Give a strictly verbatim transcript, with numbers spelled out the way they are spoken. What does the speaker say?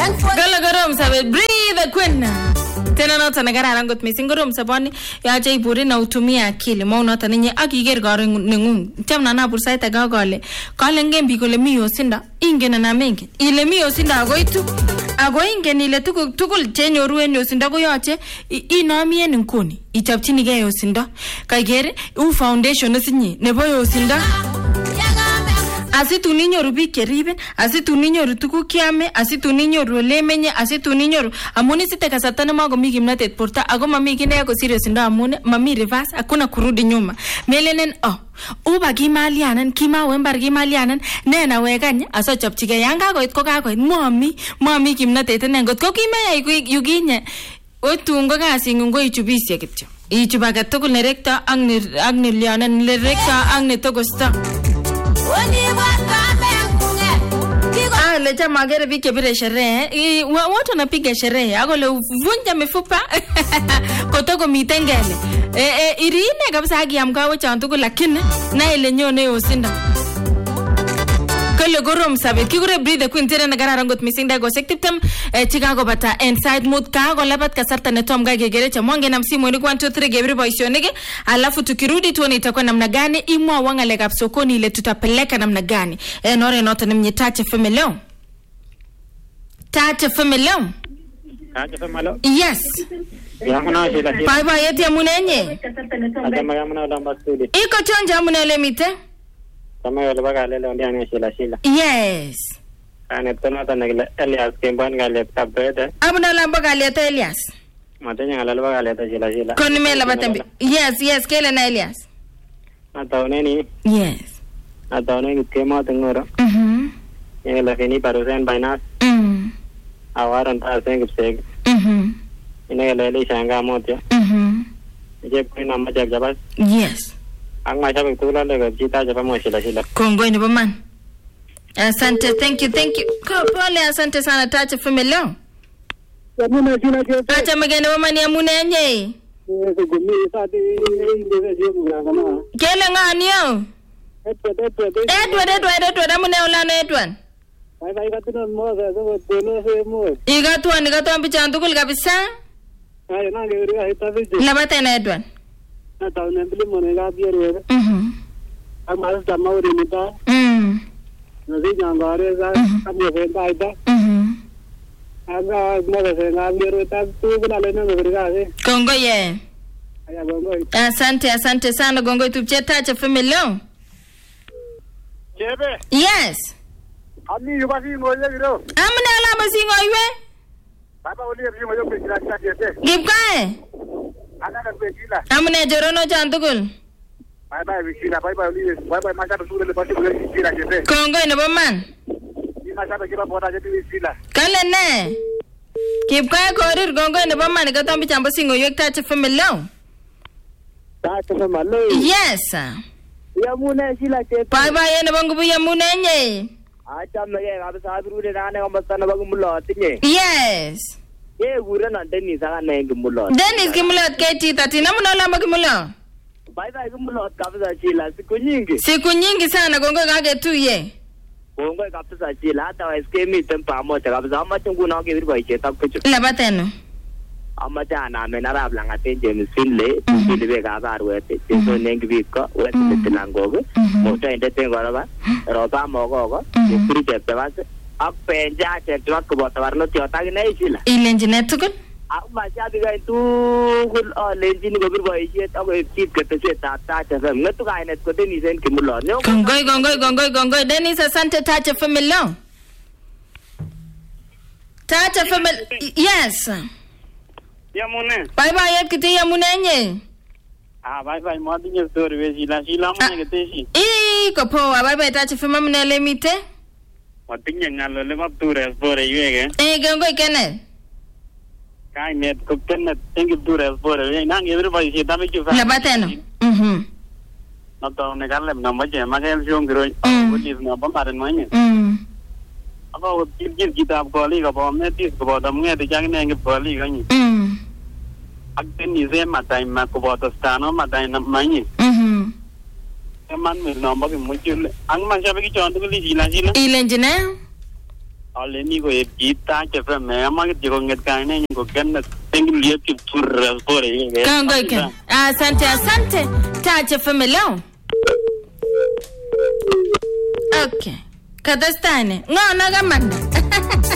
Gala garam sabe breathe kwena. Tena nota nagararan got missing gorom sabani ya jai buri na utumia akili mau nota ninye akiger garing ningung tamna na bursa ta gagale kale ngembi kole miyo sinda ingena na mengi ile miyo sinda agoitu ago ingeni ile tukul tukul chenyoru enyo sinda go yoche inami en nkoni ichapchini ge yo sinda kagere u foundation sinyi nebo yo sinda asitu ninyoru biik cheriben asitu ninyoru tuguk kiame asitu ninyoru lemenye asitu ninyoru amuni site kasarta ne makomi kimnatet porta ako mami kine ko serious ndo amune mami reverse hakuna kurudi nyuma melenen oh uba kimalianan kimawe mbar kimalianan nena wekanya asochopchige yanga koit ko kakoit mami mami kimnatet ne ngot ko kimeyai yuginye otungo kasingun ko ichubisye kityo ichubaga tugul ne rekto ak ni ak ni lianan le rekto ak ni togosta Ah, le chama gere bike bire sherehe. Watu wanapiga sherehe. Ako le vunja mifupa. Kotoko mitengele. Eh eh irine kabisa haki amkawo chantuko lakini na ile nyone usinda. Kale gorom sabe kigure breathe queen tere nagara rangot missing dago sektitem Chicago bata inside mood ka go labat kasarta ne tom gage gere cha mwange na msimu ni one two three gebri boysionege alafu tukirudi tuone itakuwa namna gani imwa wangale kap sokoni ile tutapeleka namna gani e nore nota ni mnyetache femelo tache femelo tache femelo yes yamuna shila shila bye bye yeti amunenye adama yamuna damba studi iko chonja amunele mite kama yole baga lele ndiani shila shila yes ane tona tanagile Elias Kimban galet kabete abuna lamba galet Elias matenya galal baga leta shila shila koni mela batambi yes yes kele na Elias ataoneni yes ataoneni kema tengoro mhm yela fini parusen bainas mhm awaran ta sengipseg mhm inegele le shanga motya mhm je kuna maja jabas yes ang masabi tula le jita jaba mo shila shila kongoi ni baman asante thank you thank you pole asante sana tache familia yamuna shila shila tache magene baman ya munenye gumi sadi ngeze jibu ngana kele nganio etwa etwa etwa etwa etwa damune olano etwa bye bye katuna moza so teno se mo igatwa ni gatwa mbichandukul kabisa ay na ngere ay tabi labata na etwa na taune mbili mone ga biere mhm amas tamawri nita mhm nazi nyangare za kamye venda ida mhm aga moza se ga biere ta tu bila lena ngere ga se kongoi ye aya gongoi asante asante sana gongoi tupche tache familia jebe yes ami yuba si ngoye giro amne ala masingo iwe baba oli ri ngoye pe kila kila jebe gipkae ana na pe kila amne jorono chandukul bye bye kila bye bye oli bye bye macha tu le pasi kila jebe kongoi nebo man ina sabe kiba boda jebe kila kale ne kipkae korir gongoi nebo man gatambi chambo singo yek tache familia ta ta malo yes yamuna shila jebe bye bye nebo ngubu yamunenye acha mege kabisa abirure nane kamastana bagumulo tinye yes ye gure na Dennis aga ne gumulo Dennis gimulot keti tati namuno lamba gimulo bye bye gumulo kabisa chila siku nyingi siku nyingi sana gongo kage tu ye gongo kabisa chila hata wa skemi tempa moja kabisa ama chungu na ke birba icheta kuchu labateno ama jana me narab langa te James Finley Finley be ga barwete so nengi biko wete tilangogo moto ende tengo ba roba mogogo kuri tete base apenja tete wakbo tawarno tiota gine chila ilenjine tukun ama jadi ga tu gul lenjini go birba icheta go chip kete cheta ta ta ngatu ga ine ko Dennis en kimulo no gongoi gongoi gongoi gongoi Dennis asante tache familia tache familia yes yamune bye bye yet kiti yamunenye ah bye bye modinye story we shila shila mune keteshi i ko poa bye bye tache familia mnele mite watinye ngalo le mapture spore yege eh gongoi kene kai net ko kenne tengi pture spore we nange everybody se dame ju fa labateno mhm no to ne garlem no maje magel jongro ulis no bamaren manye mhm aba gir kitab ko li ko bo metis ko bo dam nge de jang ne nge bo li gani mhm akten ni ze matai ma ko bo to stano matai na manye mhm man mir no ba ki mujul ang man shabe ki chon to li jila jila ilenjine ale ni ko epita che fe me ama ke ko nget ka ne ko ken tengi liet ki tur pore ke Kanga ken. Asante asante. Tache femeleo. Okay. Kadastane. Ngona gamanda.